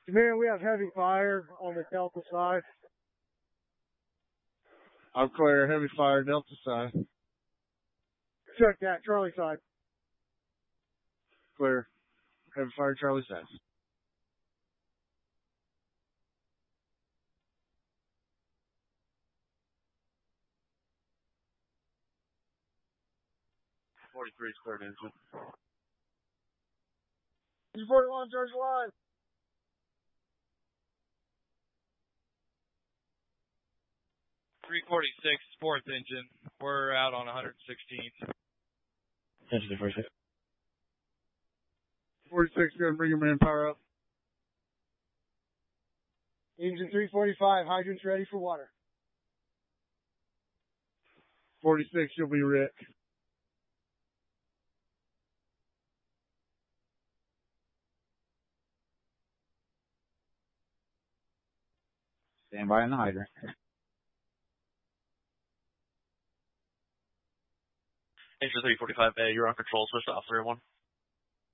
Command, we have heavy fire on the Delta side. I'm clear. Heavy fire, Delta side. Check that. Charlie side. Clear. Heavy fire, Charlie side. .43 is cleared engine. 241, charge line. 346, fourth engine. We're out on 116. Attention to first. 46, go and bring your manpower up. Engine 345, hydrants ready for water. 46, you'll be Rick. Stand by in the hydrant. Engine 345A, you're on control, switch to off 301.